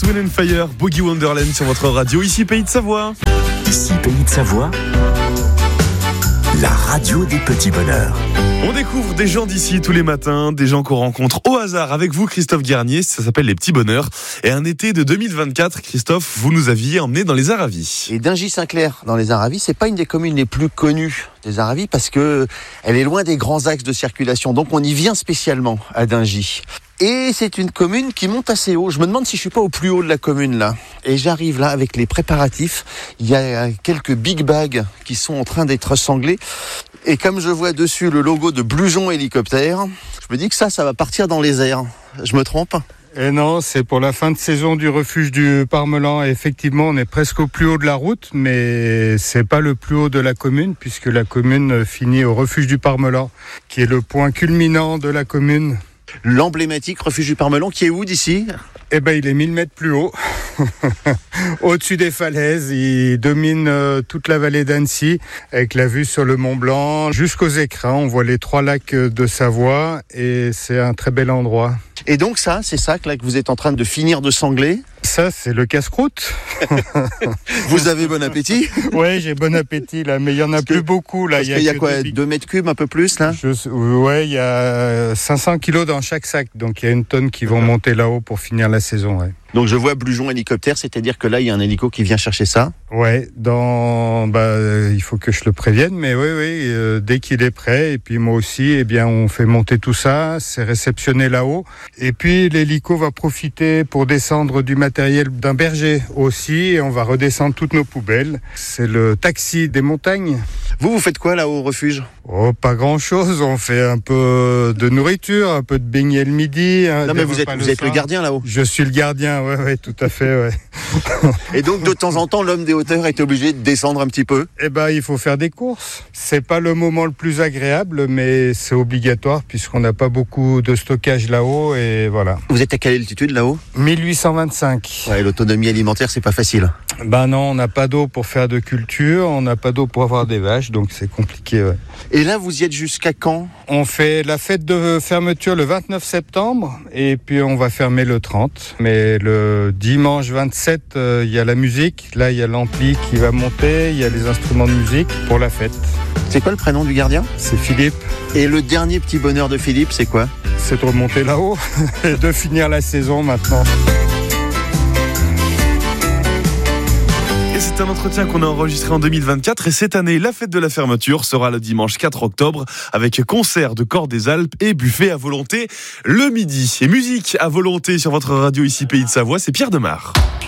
Earth, Wind & Fire, Boogie Wonderland sur votre radio, ici Pays de Savoie. Ici Pays de Savoie, la radio des petits bonheurs. On découvre des gens d'ici tous les matins, des gens qu'on rencontre au hasard avec vous, Christophe Garnier, ça s'appelle Les Petits Bonheurs. Et un été de 2024, Christophe, vous nous aviez emmenés dans les Aravis. Et Dingy-Saint-Clair, dans les Aravis, c'est pas une des communes les plus connues des Aravis parce que elle est loin des grands axes de circulation. Donc on y vient spécialement à Dingy. Et c'est une commune qui monte assez haut. Je me demande si je suis pas au plus haut de la commune là. Et j'arrive là avec les préparatifs. Il y a quelques big bags qui sont en train d'être sanglés. Et comme je vois dessus le logo de Blujon Hélicoptère, je me dis que ça va partir dans les airs. Je me trompe ? Et non, c'est pour la fin de saison du refuge du Parmelan. Effectivement, on est presque au plus haut de la route, mais c'est pas le plus haut de la commune, puisque la commune finit au refuge du Parmelan, qui est le point culminant de la commune. L'emblématique refuge du Parmelan qui est où d'ici ? Eh ben, il est 1000 mètres plus haut, au-dessus des falaises. Il domine toute la vallée d'Annecy, avec la vue sur le Mont Blanc jusqu'aux écrins. On voit les 3 lacs de Savoie et c'est un très bel endroit. Et donc ça, c'est ça que vous êtes en train de finir de sangler ? Ça, c'est le casse-croûte. Vous avez bon appétit ? Oui, j'ai bon appétit là, mais il y en a plus beaucoup là. Parce qu'il y a quoi, 2 mètres cubes, un peu plus là ? Ouais, il y a 500 kilos dans chaque sac, donc il y a une tonne qui vont monter là-haut pour finir la saison. Ouais. Donc je vois Blujon Hélicoptère, c'est-à-dire que là il y a un hélico qui vient chercher ça ? Ouais, il faut que je le prévienne, mais oui, dès qu'il est prêt, et puis moi aussi, eh bien on fait monter tout ça, c'est réceptionné là-haut, et puis l'hélico va profiter pour descendre du matériel d'un berger aussi, et on va redescendre toutes nos poubelles. C'est le taxi des montagnes. Vous faites quoi là au refuge ? Oh, pas grand-chose, on fait un peu de nourriture, un peu de beignets le midi. Non mais vous êtes le gardien là-haut ? Je suis le gardien, ouais, tout à fait, ouais. Et donc de temps en temps, l'homme des hauteurs est obligé de descendre un petit peu ? Eh ben, il faut faire des courses. C'est pas le moment le plus agréable, mais c'est obligatoire puisqu'on n'a pas beaucoup de stockage là-haut et voilà. Vous êtes à quelle altitude là-haut ? 1825. Ouais, l'autonomie alimentaire, c'est pas facile. Ben non, on n'a pas d'eau pour faire de culture, on n'a pas d'eau pour avoir des vaches, donc c'est compliqué, ouais. Et là, vous y êtes jusqu'à quand ? On fait la fête de fermeture le 29 septembre et puis on va fermer le 30. Mais le dimanche 27, il y a la musique. Là, il y a l'ampli qui va monter, il y a les instruments de musique pour la fête. C'est quoi le prénom du gardien ? C'est Philippe. Et le dernier petit bonheur de Philippe, c'est quoi ? C'est de remonter là-haut et de finir la saison maintenant. C'est un entretien qu'on a enregistré en 2024 et cette année, la fête de la fermeture sera le dimanche 4 octobre avec concert de Corps des Alpes et buffet à volonté le midi. Et musique à volonté sur votre radio ici Pays de Savoie, c'est Pierre Demar.